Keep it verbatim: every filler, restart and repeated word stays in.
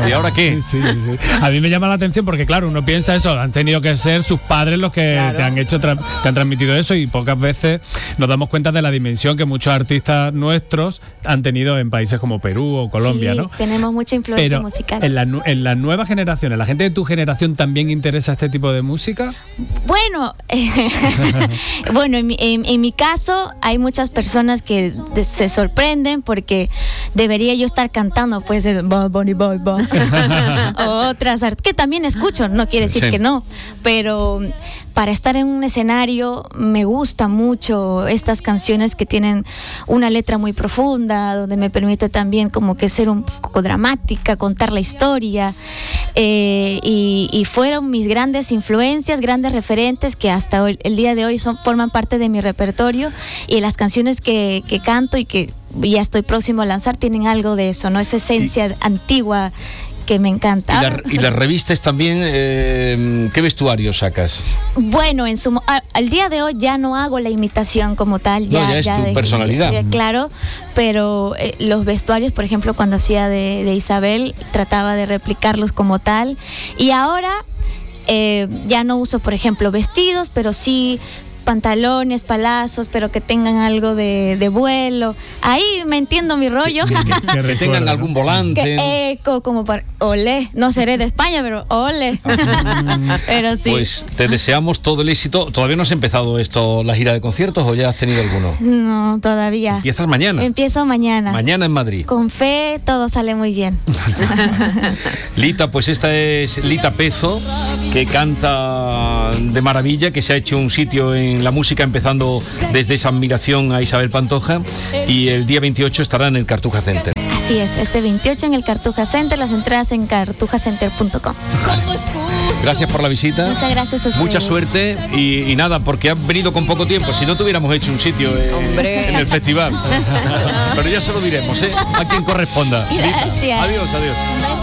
¿y ahora qué? Sí, sí, sí. A mí me llama la atención porque, claro, uno piensa eso, han tenido que ser sus padres los que claro. te han hecho, tra- te han transmitido eso, y pocas veces nos damos cuenta de la dimensión que muchos artistas nuestros han tenido en países como Perú o Colombia, sí, ¿no? Tenemos mucha influencia Pero musical. En, la, en las nuevas generaciones, ¿la gente de tu generación también interesa este tipo de música? Bueno, eh, bueno, en mi, en, en mi caso hay muchas personas que de, se sorprenden porque debería yo estar cantando pues el Bad Bunny Bye Bye o otras art- que también escucho, no quiere decir sí. que no, pero para estar en un escenario me gusta mucho estas canciones que tienen una letra muy profunda, donde me permite también como que ser un poco dramática, contar la historia, eh, y, y fueron mis grandes influencias, grandes referentes que hasta hoy, el día de hoy son, forman parte de mi repertorio, y las canciones que, que canto y que ya estoy próximo a lanzar tienen algo de eso, ¿no? Esa esencia y, antigua que me encanta. ¿Y, la, y las revistas también, eh, qué vestuario sacas? Bueno, en su a, al día de hoy ya no hago la imitación como tal. Ya, no, ya es ya tu de, personalidad. Ya, claro, pero eh, los vestuarios, por ejemplo, cuando hacía de, de Isabel, trataba de replicarlos como tal. Y ahora eh, ya no uso, por ejemplo, vestidos, pero sí pantalones, palazos, pero que tengan algo de, de vuelo. Ahí me entiendo mi rollo. Que, que, que tengan algún volante. Que eco, como para... Olé, no seré de España, pero ole. Pero sí. Pues te deseamos todo el éxito. ¿Todavía no has empezado esto, la gira de conciertos, o ya has tenido alguno? No, todavía. ¿Empiezas mañana? Empiezo mañana. Mañana en Madrid. Con fe, todo sale muy bien. Lita, pues esta es Lita Pezo, que canta de maravilla, que se ha hecho un sitio en la música, empezando desde esa admiración a Isabel Pantoja, y el día veintiocho estará en el Cartuja Center. Así es, este veintiocho en el Cartuja Center, las entradas en cartuja center punto com. Gracias por la visita. Muchas gracias a ustedes. Mucha suerte y, y nada, porque han venido con poco tiempo, si no te hubiéramos hecho un sitio eh, en el festival. Pero ya se lo diremos, ¿eh? A quien corresponda. Gracias. Adiós, adiós.